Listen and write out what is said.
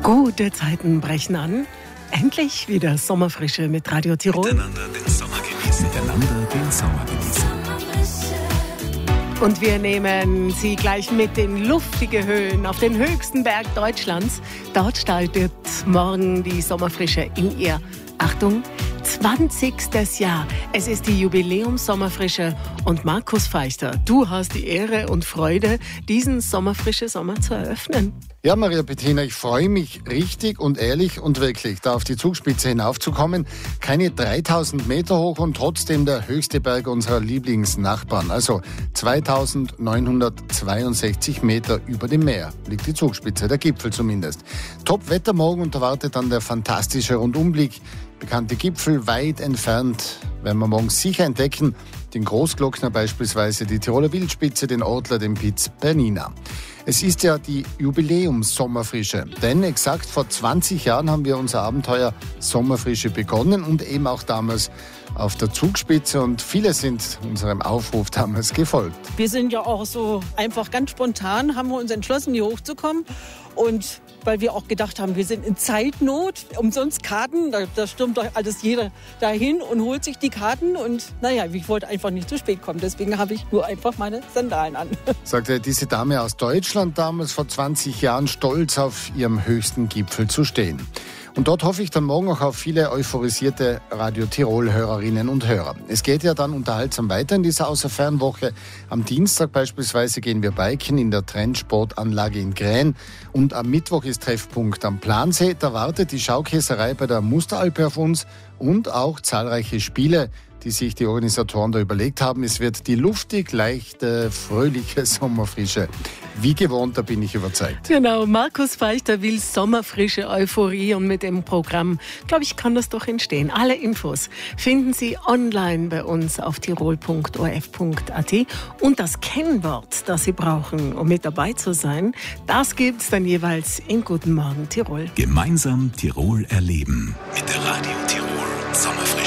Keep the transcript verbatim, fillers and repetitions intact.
Gute Zeiten brechen an. Endlich wieder Sommerfrische mit Radio Tirol. Miteinander den Sommer genießen. Miteinander den Sommer genießen. Und wir nehmen Sie gleich mit in luftige Höhen auf den höchsten Berg Deutschlands. Dort startet morgen die Sommerfrische in ihr, Achtung, zwanzigstes Jahr. Es ist die Jubiläums-Sommerfrische und Markus Feichter, du hast die Ehre und Freude, diesen Sommerfrische Sommer zu eröffnen. Ja, Maria Bettina, ich freue mich richtig und ehrlich und wirklich, da auf die Zugspitze hinaufzukommen. Keine dreitausend Meter hoch und trotzdem der höchste Berg unserer Lieblingsnachbarn. Also zweitausendneunhundertzweiundsechzig Meter über dem Meer liegt die Zugspitze, der Gipfel zumindest. Top-Wetter morgen und erwartet dann der fantastische Rundumblick. Bekannte Gipfel weit entfernt werden wir morgen sicher entdecken. Den Großglockner beispielsweise, die Tiroler Wildspitze, den Ortler, den Piz Bernina. Es ist ja die Jubiläums-Sommerfrische, denn exakt vor zwanzig Jahren haben wir unser Abenteuer Sommerfrische begonnen und eben auch damals auf der Zugspitze und viele sind unserem Aufruf damals gefolgt. Wir sind ja auch so einfach ganz spontan, haben wir uns entschlossen, hier hochzukommen und weil wir auch gedacht haben, wir sind in Zeitnot, umsonst Karten, da, da stürmt doch alles jeder dahin und holt sich die Karten und naja, ich wollte einfach nicht zu spät kommen, deswegen habe ich nur einfach meine Sandalen an. Sagte diese Dame aus Deutschland damals vor zwanzig Jahren, stolz auf ihrem höchsten Gipfel zu stehen. Und dort hoffe ich dann morgen auch auf viele euphorisierte Radio Tirol-Hörerinnen und Hörer. Es geht ja dann unterhaltsam weiter in dieser Außerfernwoche. Am Dienstag beispielsweise gehen wir biken in der Trendsportanlage in Gräen. Und am Mittwoch ist Treffpunkt am Plansee. Da wartet die Schaukäserei bei der Musteralpe auf uns und auch zahlreiche Spiele, die sich die Organisatoren da überlegt haben. Es wird die luftig, leichte, fröhliche Sommerfrische. Wie gewohnt, da bin ich überzeugt. Genau, Markus Feichter will Sommerfrische Euphorie und mit dem Programm, glaube ich, kann das doch entstehen. Alle Infos finden Sie online bei uns auf tirol punkt o r f punkt a t und das Kennwort, das Sie brauchen, um mit dabei zu sein, das gibt's dann jeweils in Guten Morgen Tirol. Gemeinsam Tirol erleben mit der Radio Tirol Sommerfrische.